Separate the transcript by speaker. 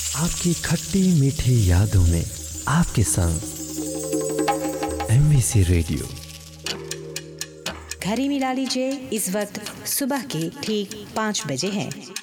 Speaker 1: आपकी खट्टी मीठी यादों में आपके संग MBC रेडियो।
Speaker 2: घड़ी मिला लीजिए, इस वक्त सुबह के ठीक 5 बजे हैं।